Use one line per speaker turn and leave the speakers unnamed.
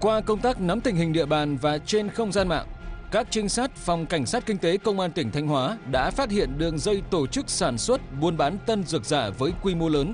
Qua công tác nắm tình hình địa bàn và trên không gian mạng, các trinh sát Phòng Cảnh sát Kinh tế Công an tỉnh Thanh Hóa đã phát hiện đường dây tổ chức sản xuất, buôn bán tân dược giả với quy mô lớn